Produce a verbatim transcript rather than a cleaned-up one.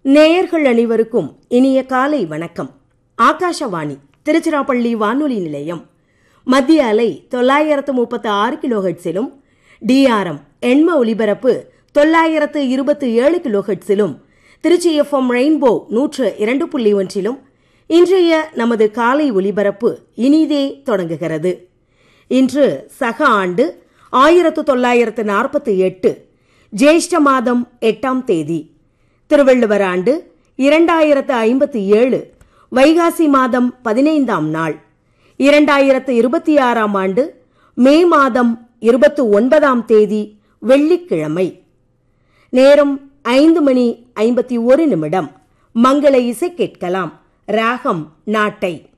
நேயர்கள் அனைவருக்கும் இனிய காலை வணக்கம். ஆகாஷவாணி திருச்சிராப்பள்ளி வானொலி நிலையம். மத்திய அலை தொள்ளாயிரத்து முப்பத்து ஆறு கிலோஹெட்ஸிலும் டிஆர்எம் எண்ம ஒலிபரப்பு தொள்ளாயிரத்து இருபத்தி ஏழு கிலோஹெட்ஸிலும் திருச்சி எஃப்எம் ரெயின்போ நூற்று இரண்டு புள்ளி ஒன்றிலும் இன்றைய நமது காலை ஒலிபரப்பு இனிதே தொடங்குகிறது. இன்று சக ஆண்டு ஆயிரத்து தொள்ளாயிரத்து நாற்பத்தி எட்டு ஜேஷ்ட மாதம் எட்டாம் தேதி, திருவள்ளுவர் ஆண்டு இரண்டாயிரத்து ஐம்பத்தி ஏழு வைகாசி மாதம் பதினைந்தாம் நாள், இரண்டாயிரத்து இருபத்தி ஆறாம் ஆண்டு மே மாதம் இருபத்தி ஒன்பதாம் தேதி வெள்ளிக்கிழமை. நேரம் ஐந்து மணி ஐம்பத்தி ஒரு நிமிடம். மங்கள இசை கேட்கலாம். ராகம் நாட்டை.